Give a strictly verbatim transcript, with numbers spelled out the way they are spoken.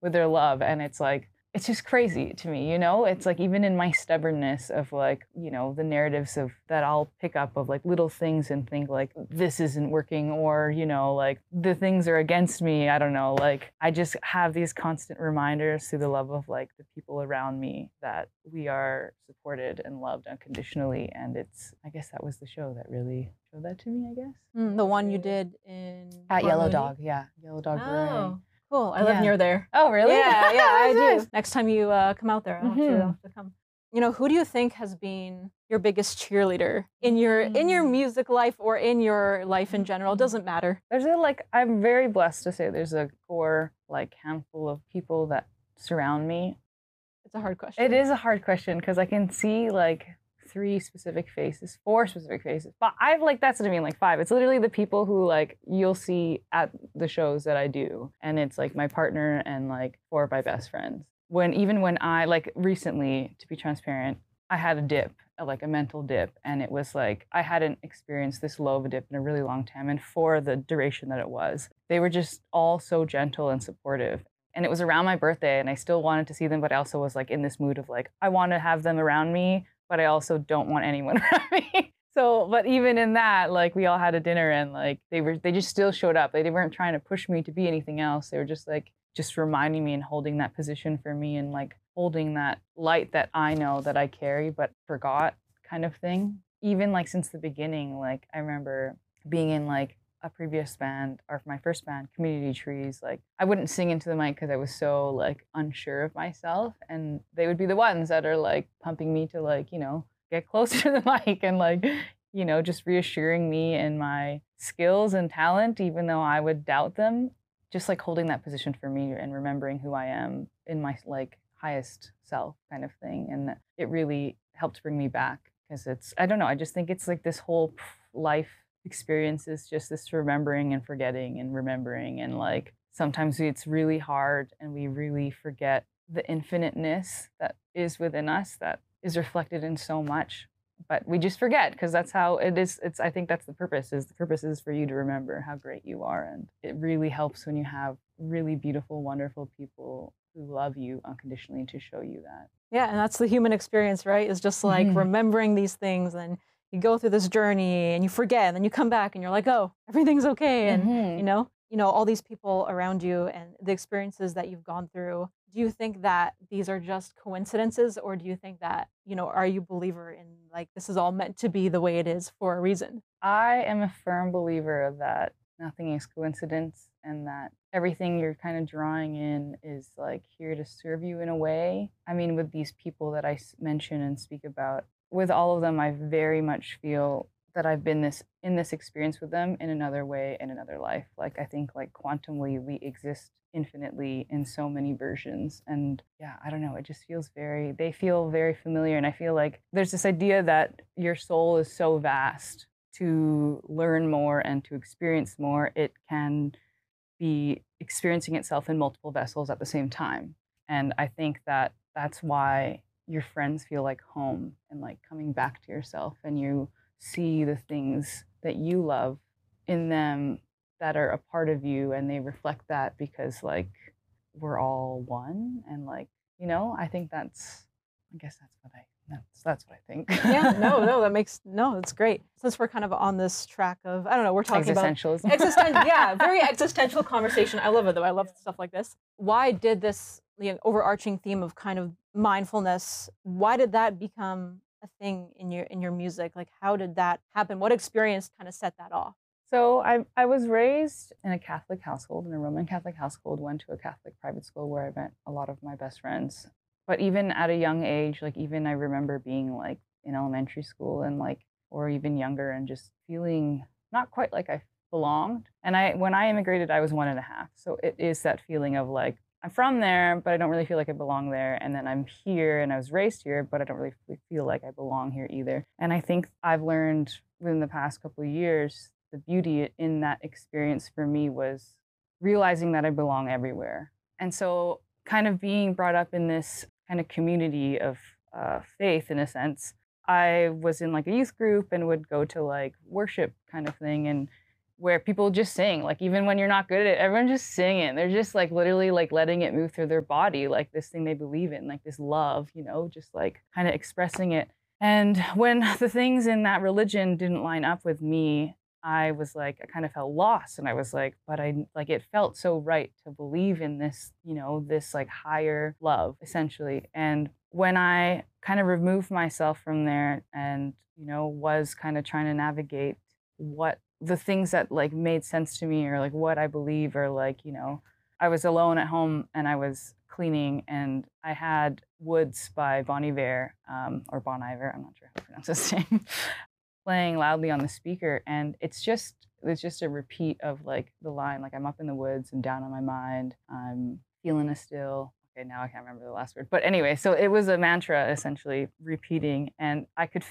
with their love. And it's like, it's just crazy to me, you know? It's like even in my stubbornness of like, you know, the narratives of that I'll pick up of like little things and think like this isn't working or, you know, like the things are against me. I don't know. Like I just have these constant reminders through the love of like the people around me that we are supported and loved unconditionally. And it's, I guess that was the show that really showed that to me, I guess. Mm, the one you did in At Yellow Montmagny? Dog, yeah. Yellow Dog Beret. Oh, cool. I live Yeah. near there. Oh, really? Yeah, yeah, I Nice. do. Next time you uh, come out there, I want you Mhm. to come. You know, who do you think has been your biggest cheerleader in your in your Mm. music life or in your life in general? It doesn't matter. There's a like I'm very blessed to say there's a core like handful of people that surround me. It's a hard question. It is a hard question because I can see like three specific faces, four specific faces. But I've like that's what I mean, like five. It's literally the people who like you'll see at the shows that I do. And it's like my partner and like four of my best friends. When even when I like recently, to be transparent, I had a dip, a, like a mental dip, and it was like I hadn't experienced this low of a dip in a really long time, and for the duration that it was, they were just all so gentle and supportive. And it was around my birthday, and I still wanted to see them, but I also was like in this mood of like I want to have them around me, but I also don't want anyone around me. So, but even in that, like we all had a dinner, and like they were, they just still showed up. They, they weren't trying to push me to be anything else. They were just like just reminding me and holding that position for me and like holding that light that I know that I carry but forgot kind of thing. Even like since the beginning, like I remember being in like a previous band or my first band, Community Trees, like I wouldn't sing into the mic because I was so like unsure of myself, and they would be the ones that are like pumping me to like, you know, get closer to the mic and like, you know, just reassuring me in my skills and talent, even though I would doubt them, just like holding that position for me and remembering who I am in my like highest self kind of thing. And it really helped bring me back because it's, I don't know, I just think it's like this whole life experience is just this remembering and forgetting and remembering. And like sometimes it's really hard and we really forget the infiniteness that is within us that is reflected in so much, but we just forget because that's how it is. It's, I think that's the purpose, is the purpose is for you to remember how great you are. And it really helps when you have really beautiful, wonderful people who love you unconditionally to show you that. Yeah, and that's the human experience, right? Is just like Mhm. remembering these things, and you go through this journey and you forget, and then you come back and you're like, oh, everything's okay. And Mhm. you know, you know, all these people around you and the experiences that you've gone through. Do you think that these are just coincidences, or do you think that, you know, are you a believer in like this is all meant to be the way it is for a reason? I am a firm believer that nothing is coincidence and that everything you're kind of drawing in is like here to serve you in a way. I mean, with these people that I s- mention and speak about, with all of them, I very much feel that I've been this in this experience with them in another way in another life. Like I think like quantumly we exist infinitely in so many versions. And yeah, I don't know, it just feels very they feel very familiar. And I feel like there's this idea that your soul is so vast to learn more and to experience more, it can be experiencing itself in multiple vessels at the same time. And I think that that's why your friends feel like home and like coming back to yourself, and you see the things that you love in them that are a part of you, and they reflect that because like we're all one. And like, you know, I think that's, I guess that's what I, that's, that's what I think. Yeah, no, no, that makes no, that's great. Since we're kind of on this track of, I don't know, we're talking about Existentialism. existential, yeah, very existential conversation. I love it though. I love stuff like this. Why did this, you know, overarching theme of kind of mindfulness? Why did that become a thing in your in your music? Like, how did that happen? What experience kind of set that off? So I I was raised in a Catholic household, in a Roman Catholic household, went to a Catholic private school where I met a lot of my best friends. But even at a young age, like even I remember being like in elementary school and like or even younger and just feeling not quite like I belonged. And I when I immigrated, I was one and a half. So it is that feeling of like I'm from there, but I don't really feel like I belong there. And then I'm here and I was raised here, but I don't really feel like I belong here either. And I think I've learned within the past couple of years, the beauty in that experience for me was realizing that I belong everywhere. And so, kind of being brought up in this kind of community of uh, faith, in a sense, I was in like a youth group and would go to like worship kind of thing. And where people just sing, like even when you're not good at it, everyone's just singing. They're just like literally like letting it move through their body, like this thing they believe in, like this love, you know, just like kind of expressing it. And when the things in that religion didn't line up with me, I was like, I kind of felt lost. And I was like, but I like it felt so right to believe in this, you know, this like higher love, essentially. And when I kind of removed myself from there and, you know, was kind of trying to navigate what the things that like made sense to me or like what I believe or like, you know, I was alone at home and I was cleaning and I had Woods by Bon Iver, um, or Bon Iver, I'm not sure how to pronounce his name, playing loudly on the speaker. And it's just, it's just a repeat of like the line, like I'm up in the woods and down on my mind, I'm feeling a still. Okay, now I can't remember the last word. But anyway, so it was a mantra essentially repeating and I could